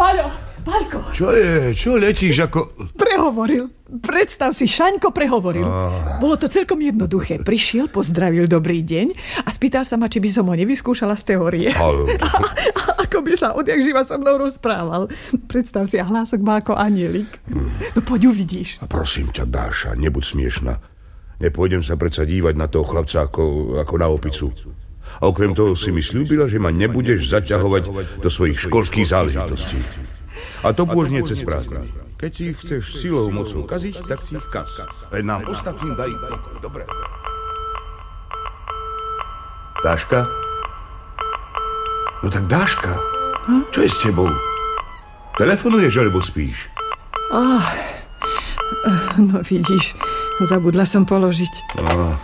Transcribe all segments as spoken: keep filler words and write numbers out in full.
Paľo, Paľko. Čo je? Čo letíš ako... Prehovoril. Predstav si, Šaňko prehovoril. Ah. Bolo to celkom jednoduché. Prišiel, pozdravil dobrý deň a spýtal sa ma, či by som ho nevyskúšala z teórie. Ale... A, a ako by sa odjak živa so mnou rozprával. Predstav si, a hlások má ako anielik. Hmm. No poď uvidíš. A prosím ťa, Dáša, nebuď smiešná. Nepôjdem sa predsa dívať na toho chlapca ako, ako na opicu. A okrem toho si mi sľúbila, že ma nebudeš zaťahovať do svojich školských záležitostí. A to pôžne cez prázdniny. Keď si ich chceš silou mocou kaziť, tak si ich kaz. Len nám ostatným daj pokoj. Dobre. Dáška? No tak Dáška, hm? Čo je s tebou? Telefonuješ, alebo spíš? Oh, no vidíš, zabudla som položiť. Oh.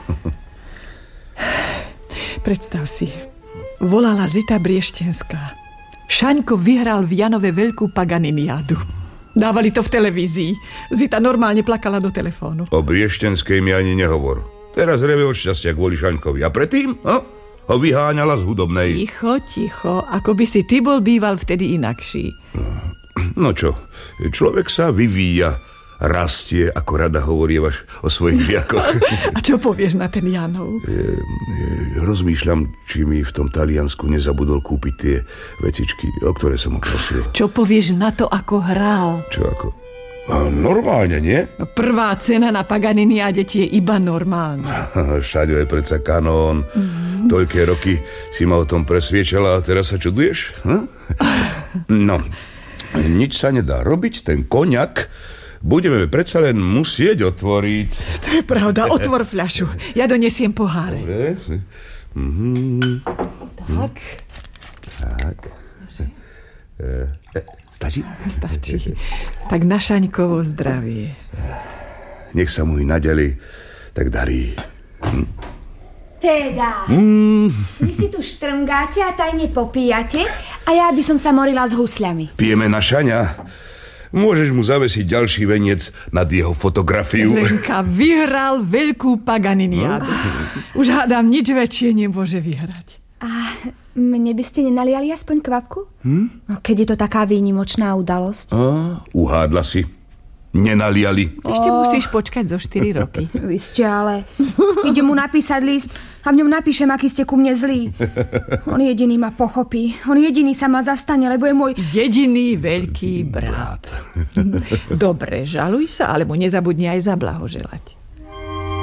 Predstav si, volala Zita Brieštenská. Šaňko vyhral v Janove veľkú Paganiniádu. Dávali to v televízii. Zita normálne plakala do telefónu. O Brieštenskej mi ani nehovor. Teraz reve od šťastia kvôli Šaňkovi. A predtým no, ho vyháňala z hudobnej. Ticho, ticho. Ako by si ty bol býval vtedy inakší. No čo, človek sa vyvíja, rastie, ako rada hovorievaš o svojich žiakoch. A čo povieš na ten Janov? E, e, rozmýšľam, či mi v tom Taliansku nezabudol kúpiť tie vecičky, o ktoré som ho prosil. Čo povieš na to, ako hral? Čo ako? A normálne, nie? Prvá cena na Paganiniáde ti je iba normálna. Šaďo je predsa kanón. Mm-hmm. Toľké roky si ma o tom presviečala a teraz sa čuduješ? Hm? No, nič sa nedá robiť, ten koňak budeme predsa len musieť otvoriť. To je pravda, otvor fľašu. Ja donesiem poháre. Dobre. Mhm. Tak. Tak. E, stačí? Stačí. Tak na Šaňkovo zdravie. Nech sa mu i naďalej tak darí. Hm? Teda, mm. vy si tu štrngáte a tajne popíjate a ja by som sa morila s husľami. Pijeme na Šaňa. Môžeš mu zavesiť ďalší veniec nad jeho fotografiu. Lenka vyhral veľkú Paganiniádu. Už hádam, nič väčšie nemôže vyhrať. A mne by ste nenaliali aspoň kvapku? Hm? No, keď je to taká výnimočná udalosť. A, uhádla si. Nenaliali. Ešte oh. musíš počkať zo štyri roky. Vy ste ale... Idem mu napísať list a v ňom napíšem, aký ste ku mne zlí. On jediný ma pochopí. On jediný sa ma zastane, lebo je môj... Jediný veľký brat. Dobre, žaluj sa, ale mu nezabudni aj zablahoželať.